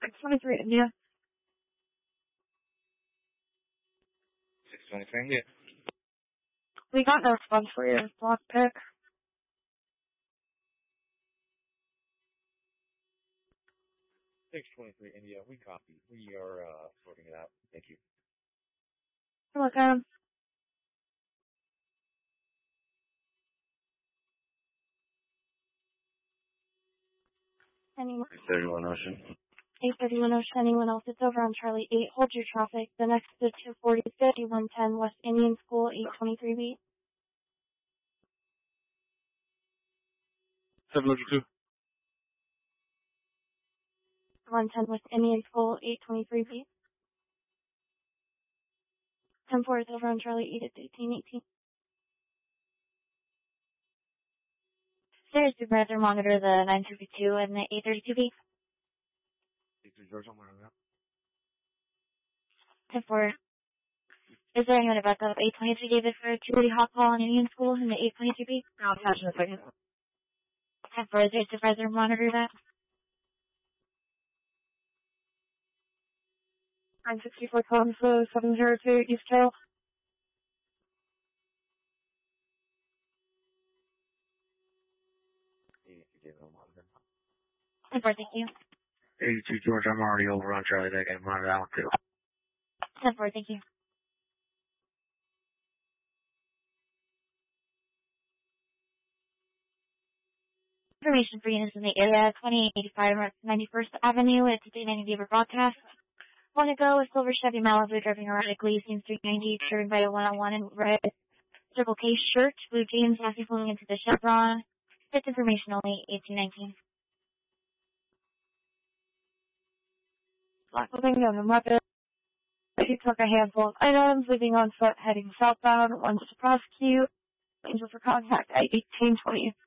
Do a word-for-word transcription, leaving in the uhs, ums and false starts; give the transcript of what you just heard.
six twenty-three India. six twenty-three India. We got no response for your block pick. six twenty-three India, we copy. We are uh, sorting it out. Thank you. You're welcome. Anyone? eight thirty-one Ocean. eight thirty-one Ocean. Anyone else? It's over on Charlie eight. Hold your traffic. The next is two forty, fifty-one ten West Indian School, eight twenty-three B. seven oh two. one ten West Indian School, eight twenty-three B. ten four is over on Charlie eight. It's eighteen eighteen. There's supervisor monitor the nine thirty-two and the eight thirty-two B. ten four. Is there anyone about the eight twenty-three David for a two-way hot call on Indian School in the eight twenty-two B? I'll attach in a second. ten four, is there a supervisor monitor that? nine sixty-four Tom, so seven zero two East Trail. ten four, thank you. eighty-two George, I'm already over on Charlie Deck. I'm on that one too. ten four, thank you. Information for units in the area, twenty eighty-five ninety-first Avenue. It's a day ninety David broadcast. Want to go, a silver Chevy Malibu driving erratically, seems three ninety, driven by a one-on-one in red Circle K shirt, blue jeans, passing pulling into the Chevron. It's information only, eighteen nineteen. Black living on the Muppet. He took a handful of items, leaving on foot, heading southbound, wants to prosecute. Angel for contact at eighteen twenty.